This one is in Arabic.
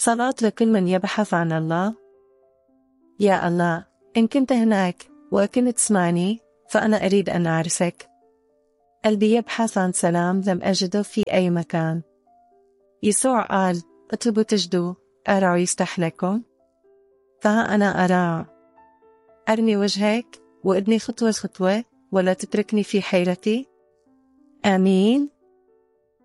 صلاة لكل من يبحث عن الله. يا الله، إن كنت هناك وكنت تسمعني فأنا أريد أن أعرفك. قلبي يبحث عن سلام لم أجده في أي مكان. يسوع قال: اطلبوا تجدوا، أرعوا يفتح لكم. فها أنا أرى. أرني وجهك وإدني خطوة خطوة، ولا تتركني في حيرتي. آمين.